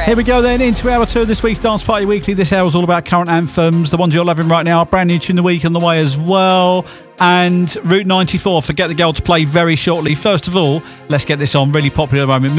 Here we go then into hour 2 of this week's Dance Party Weekly. This hour is all about current anthems, the ones you're loving right now. Brand new tune of the week on the way as well. And Route 94, Forget the Girl, to play very shortly. First of all, let's get this on, really popular at the moment.